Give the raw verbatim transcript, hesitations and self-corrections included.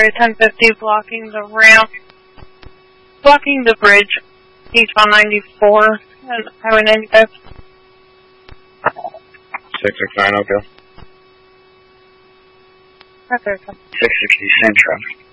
ten fifty blocking the ramp, blocking the bridge, eastbound ninety-four and Highway ninety-five. six six nine, okay. Okay. six sixty, same traffic.